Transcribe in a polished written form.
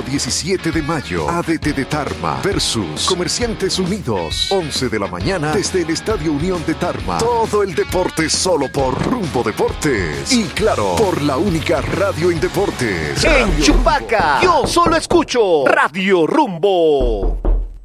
17 de mayo, ADT de Tarma versus Comerciantes Unidos, 11 de la mañana desde el Estadio Unión de Tarma. Todo el deporte solo por Rumbo Deportes. Y claro, por la única radio en deportes. En Chupaca, yo solo escucho Radio Rumbo.